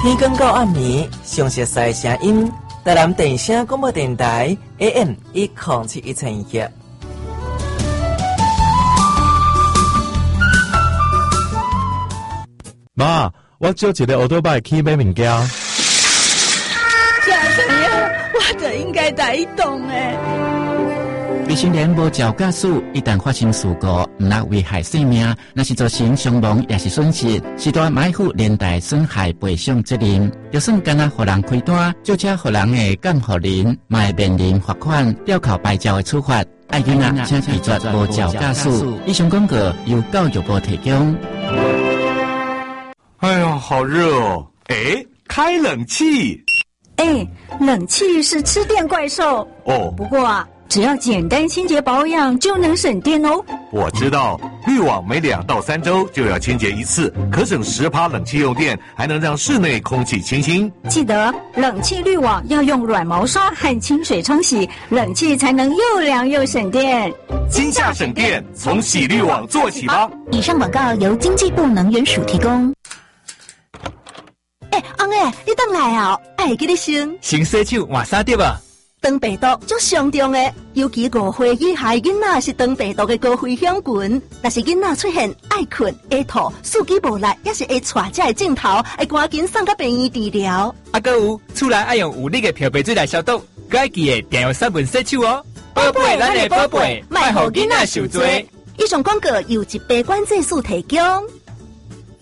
天光到暗暝，详细的声音，台南电声广播电台 AM107171。 妈，我借一个奥多拜去买物件。 小生呀，我就应该带动诶。 未成年无照驾驶，一旦发生事故，毋但危害生命，若是造成伤亡也是损失，是大买负连带损害赔偿责任。就算干那互人开单，就车互人的降互人，嘛会面临罚款、吊扣牌照的处罚。爱囡仔请拒绝无照驾驶。以上广告由教育部提供。 哎呀，好热哦！哎，开冷气。 哎，冷气是吃电怪兽哦。 不过啊，只要简单清洁保养就能省电哦。 我知道，滤网每2到3周就要清洁一次，可省10%冷气用电，还能让室内空气清新。 记得冷气滤网要用软毛刷和清水冲洗，冷气才能又凉又省电。 今夏省电，从洗滤网做起吧。 以上广告由经济部能源署提供。 翁诶，你回来啊！会记得先洗手换衫对吧？ 肠病毒足上重诶，尤其5岁以下囡仔是肠病毒的高危险群。若是囡仔出现爱困、会吐、四肢无力，也是会带这个镜头，会赶紧送到病院治疗。 还有，厝内爱用有力的漂白水来消毒，该记得定用3分洗手哦。宝贝，咱的宝贝，莫互囡仔受罪。 以上广告由疾病管制署提供。